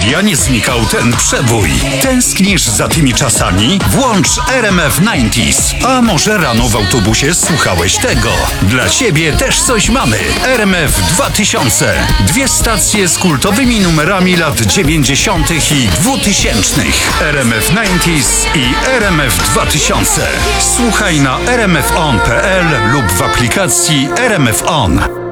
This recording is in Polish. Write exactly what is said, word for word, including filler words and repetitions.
radianie znikał ten przebój. Tęsknisz za tymi czasami? Włącz R M F dziewięćdziesiąt. A może rano w autobusie słuchałeś tego? Dla ciebie też coś mamy. R M F dwa tysiące. Dwie stacje z kultowymi numerami lat dziewięćdziesiątych i dwutysięcznych. R M F dziewięćdziesiąt i R M F dwa tysiące. Słuchaj na r m f on kropka p l lub w aplikacji R M F On.